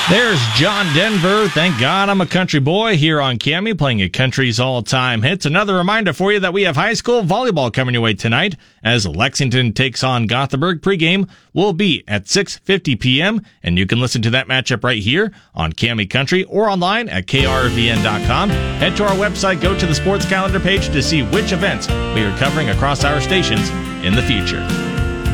There's John Denver. Thank God I'm a country boy here on KAMI playing a country's all-time hits. Another reminder for you that we have high school volleyball coming your way tonight as Lexington takes on Gothenburg. Pregame will be at 6:50 p.m., and you can listen to that matchup right here on KAMI Country or online at krvn.com. Head to our website, go to the sports calendar page to see which events we are covering across our stations in the future.